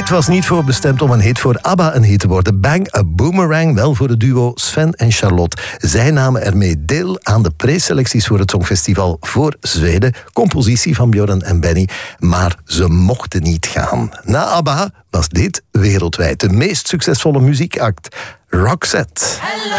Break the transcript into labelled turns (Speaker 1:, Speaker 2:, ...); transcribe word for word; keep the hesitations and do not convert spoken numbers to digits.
Speaker 1: Dit was niet voorbestemd om een hit voor ABBA een hit te worden. Bang a Boomerang, wel voor het duo Sven en Charlotte. Zij namen ermee deel aan de preselecties voor het Songfestival voor Zweden. Compositie van Björn en Benny. Maar ze mochten niet gaan. Na ABBA was dit wereldwijd de meest succesvolle muziekact. Roxette.